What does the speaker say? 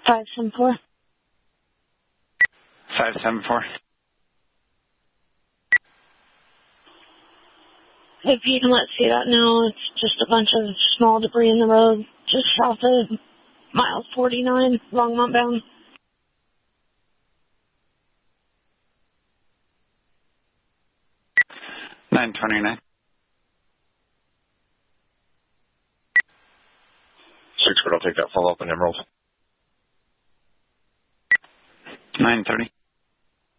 574. 574. If you can let CDOT know, it's just a bunch of small debris in the road just south of mile 49, Longmont bound. 929. 6 I'll take that follow-up in Emerald. 930.